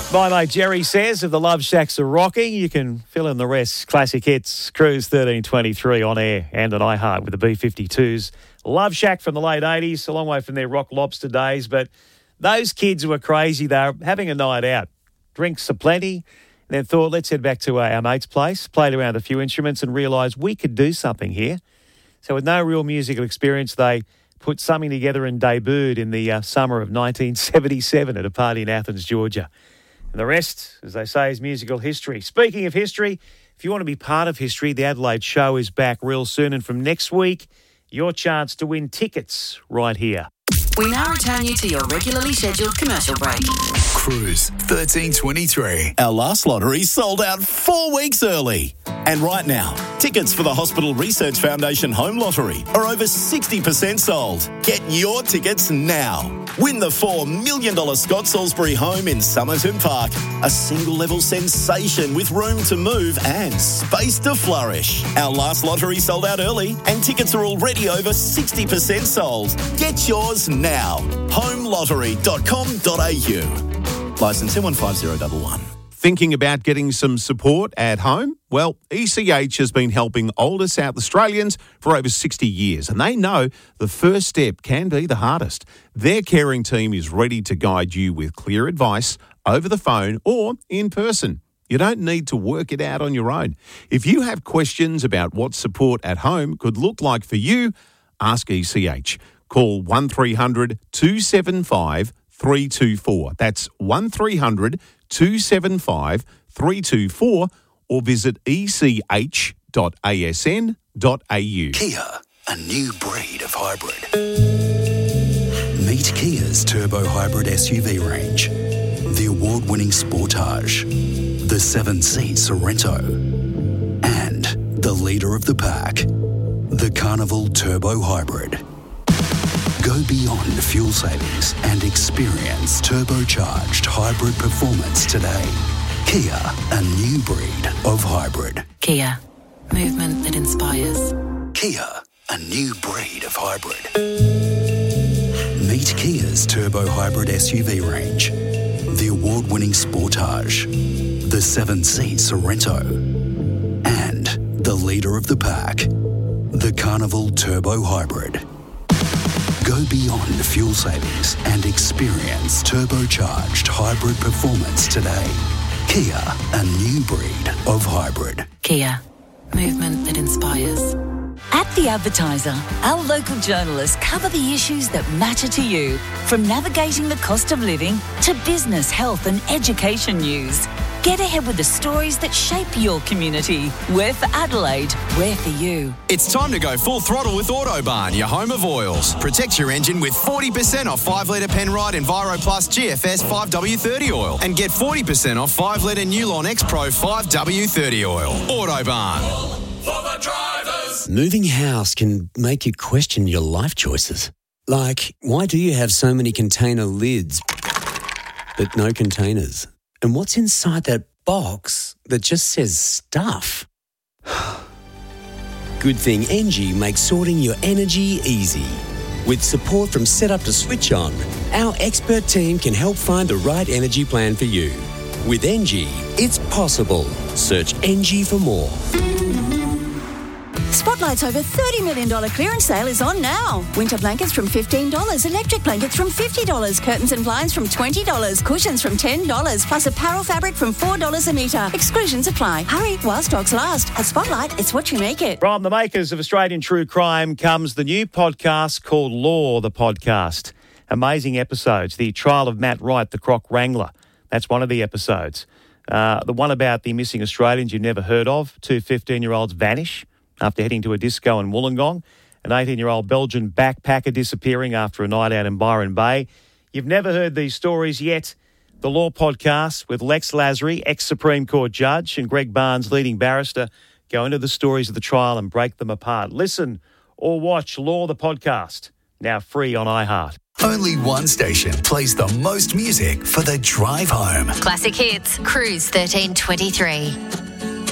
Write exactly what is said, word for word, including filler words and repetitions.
My mate Jerry says if the Love Shacks are rocking, you can fill in the rest. Classic hits, Cruise thirteen twenty-three on air and at iHeart with the B fifty-twos. Love Shack from the late eighties, a long way from their Rock Lobster days, but those kids were crazy. They were having a night out, drinks aplenty, and then thought, let's head back to our mate's place, played around a few instruments and realised we could do something here. So with no real musical experience, they put something together and debuted in the uh, summer of nineteen seventy-seven at a party in Athens, Georgia. And the rest, as they say, is musical history. Speaking of history, if you want to be part of history, the Adelaide Show is back real soon. And from next week, your chance to win tickets right here. We now return you to your regularly scheduled commercial break. Cruise thirteen twenty-three. Our last lottery sold out four weeks early. And right now, tickets for the Hospital Research Foundation Home Lottery are over sixty percent sold. Get your tickets now. Win the four million dollars Scott Salisbury home in Somerton Park. A single-level sensation with room to move and space to flourish. Our last lottery sold out early and tickets are already over sixty percent sold. Get yours now. home lottery dot com dot a u. Licence N one five zero one one. Thinking about getting some support at home? Well, E C H has been helping older South Australians for over sixty years, and they know the first step can be the hardest. Their caring team is ready to guide you with clear advice over the phone or in person. You don't need to work it out on your own. If you have questions about what support at home could look like for you, ask E C H. Call one three hundred two seven five three two four. That's one three hundred two seven five three two four or visit e c h dot a s n dot a u. Kia, a new breed of hybrid. Meet Kia's turbo hybrid S U V range. The award-winning Sportage, the seven-seat Sorento, and the leader of the pack, the Carnival Turbo Hybrid. Go beyond fuel savings and experience turbocharged hybrid performance today. Kia, a new breed of hybrid. Kia, movement that inspires. Kia, a new breed of hybrid. Meet Kia's turbo hybrid S U V range. The award-winning Sportage, the seven-seat Sorento, and the leader of the pack, the Carnival Turbo Hybrid. Go beyond fuel savings and experience turbocharged hybrid performance today. Kia, a new breed of hybrid. Kia, movement that inspires. At The Advertiser, our local journalists cover the issues that matter to you, from navigating the cost of living to business, health and education news. Get ahead with the stories that shape your community. We're for Adelaide, we're for you. It's time to go full throttle with Autobarn, your home of oils. Protect your engine with forty percent off five litre Penrite Enviro Plus G F S five W thirty oil and get forty percent off five litre Newlon X Pro five W thirty oil. Autobarn. For the drivers. Moving house can make you question your life choices. Like, why do you have so many container lids but no containers? And what's inside that box that just says stuff? Good thing Engie makes sorting your energy easy. With support from Setup to Switch On, our expert team can help find the right energy plan for you. With Engie, it's possible. Search Engie for more. Spotlight's over thirty million dollars clearance sale is on now. Winter blankets from fifteen dollars, electric blankets from fifty dollars, curtains and blinds from twenty dollars, cushions from ten dollars, plus apparel fabric from four dollars a metre. Exclusions apply. Hurry while stocks last. At Spotlight, it's what you make it. From the makers of Australian True Crime comes the new podcast called Law, the Podcast. Amazing episodes. The trial of Matt Wright, the Croc Wrangler. That's one of the episodes. Uh, the one about the missing Australians you've never heard of. Two fifteen-year-olds vanish after heading to a disco in Wollongong. An eighteen-year-old Belgian backpacker disappearing after a night out in Byron Bay. You've never heard these stories yet. The Law Podcast with Lex Lasry, ex-Supreme Court judge, and Greg Barnes, leading barrister, go into the stories of the trial and break them apart. Listen or watch Law, the Podcast, now free on iHeart. Only one station plays the most music for the drive home. Classic hits, Cruise thirteen twenty-three.